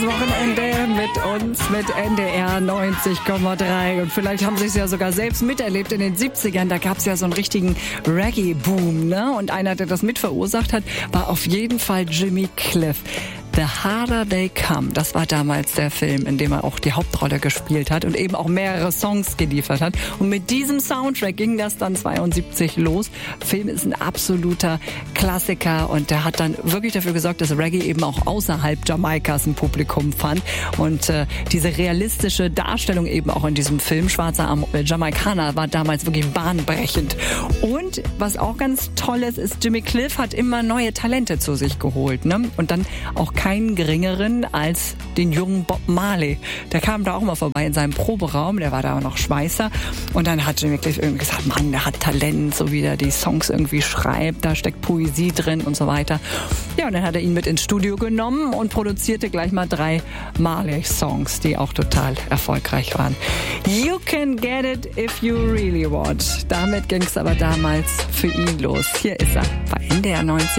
Wochenende mit uns, mit NDR 90,3. Und vielleicht haben Sie es ja sogar selbst miterlebt in den 70ern. Da gab es ja so einen richtigen Reggae-Boom, ne? Und einer, der das mit verursacht hat, war auf jeden Fall Jimmy Cliff. The Harder They Come, das war damals der Film, in dem er auch die Hauptrolle gespielt hat und eben auch mehrere Songs geliefert hat. Und mit diesem Soundtrack ging das dann 72 los. Der Film ist ein absoluter Klassiker und der hat dann wirklich dafür gesorgt, dass Reggae eben auch außerhalb Jamaikas ein Publikum fand. Und diese realistische Darstellung eben auch in diesem Film, schwarzer Jamaikaner, war damals wirklich bahnbrechend. Und was auch ganz toll ist, Jimmy Cliff hat immer neue Talente zu sich geholt, ne? Und dann auch keinen geringeren als den jungen Bob Marley. Der kam da auch mal vorbei in seinem Proberaum, der war da auch noch Schweißer. Und dann hat Jimmy Cliff irgendwie gesagt, Mann, der hat Talent, so wie der die Songs irgendwie schreibt, da steckt Poesie drin und so weiter. Ja, und dann hat er ihn mit ins Studio genommen und produzierte gleich mal 3 Marley-Songs, die auch total erfolgreich waren. You can get it if you really want. Damit ging es aber damals für ihn los. Hier ist er bei NDR 90.